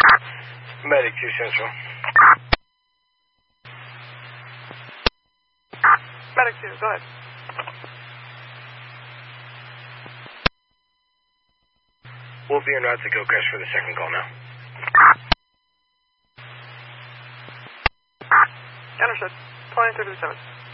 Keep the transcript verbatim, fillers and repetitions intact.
Medic two Central. Medic two, go ahead. We'll be en route to Gilchrist for the second call now. Understood. twenty-three to the seven.